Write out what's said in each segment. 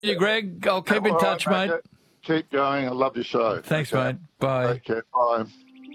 you, Greg. I'll keep in touch, mate. Keep going. I love your show. Thanks, mate. Bye. Take care. Bye.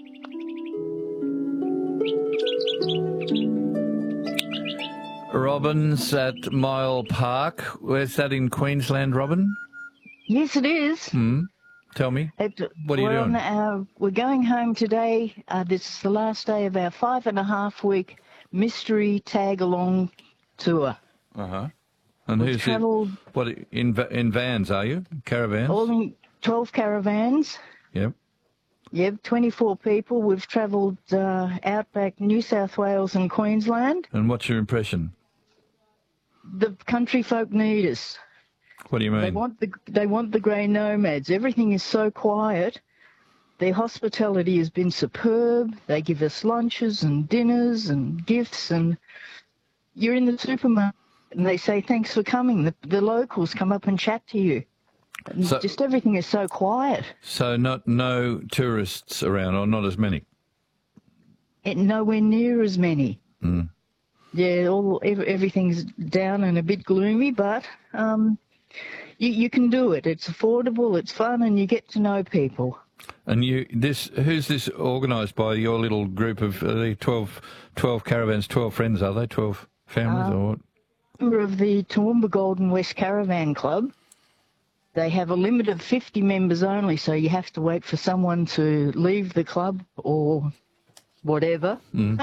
Robin's at Mile Park. Where's that in Queensland, Robin? Yes, it is. Tell me. What are you doing? We're going home today. This is the last day of our 5.5-week mystery tag-along tour. Uh-huh. And We've travelled... What, in vans, are you? Caravans? All in 12 caravans. Yep. Yep, 24 people. We've travelled outback New South Wales and Queensland. And what's your impression? The country folk need us. What do you mean? They want the grey nomads. Everything is so quiet. Their hospitality has been superb. They give us lunches and dinners and gifts, and you're in the supermarket and they say thanks for coming. The locals come up and chat to you. So, just everything is so quiet. So no tourists around, or not as many? Nowhere near as many. Yeah, everything's down and a bit gloomy, but you can do it. It's affordable, it's fun, and you get to know people. And who's this organised by? Your little group of 12 caravans, 12 friends, are they? 12 families or what? Member of the Toowoomba Golden West Caravan Club. They have a limit of 50 members only, so you have to wait for someone to leave the club or whatever.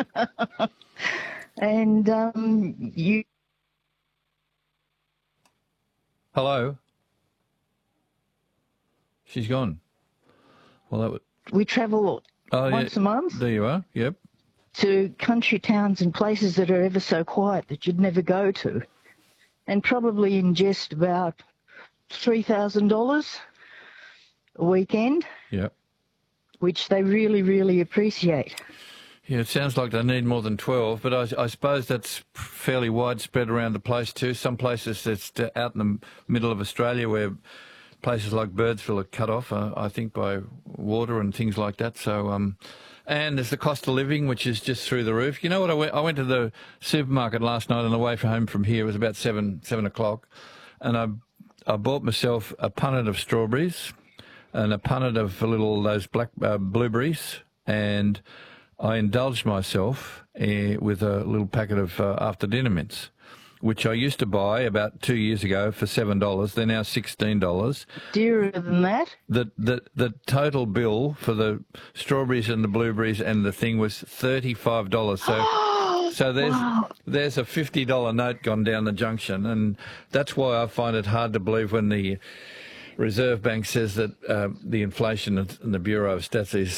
And you... Hello? She's gone. Well, we travel once a month. There you are, yep. To country towns and places that are ever so quiet that you'd never go to. And probably ingest about $3,000 a weekend. Yep. Which they really, really appreciate. Yeah, it sounds like they need more than 12, but I suppose that's fairly widespread around the place too. Some places it's out in the middle of Australia where places like Birdsville are cut off, I think, by water and things like that. So, and there's the cost of living, which is just through the roof. You know what? I went to the supermarket last night on the way home from here. It was about 7 o'clock, and I bought myself a punnet of strawberries and a punnet of those black blueberries, and I indulged myself with a little packet of after-dinner mints, which I used to buy about 2 years ago for $7. They're now $16. Dearer than that? The total bill for the strawberries and the blueberries and the thing was $35. So there's a $50 note gone down the junction, and that's why I find it hard to believe when the Reserve Bank says that the inflation in the Bureau of Stats is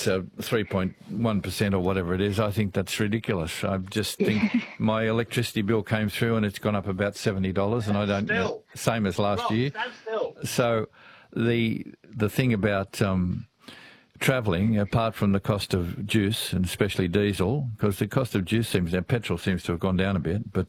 3.1% or whatever it is. I think that's ridiculous. I just think my electricity bill came through and it's gone up about $70, and I don't know, same as last year. So the thing about travelling, apart from the cost of juice and especially diesel, because the cost of juice petrol seems to have gone down a bit, but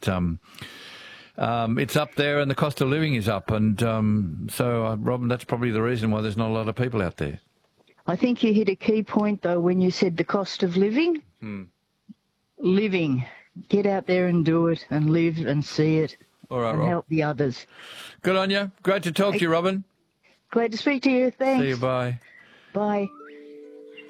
it's up there and the cost of living is up. And so, Robin, that's probably the reason why there's not a lot of people out there. I think you hit a key point, though, when you said the cost of living. Living. Get out there and do it and live and see it. All right, and Rob. Help the others. Good on you. Great to talk to you, Robin. Great to speak to you. Thanks. See you. Bye. Bye.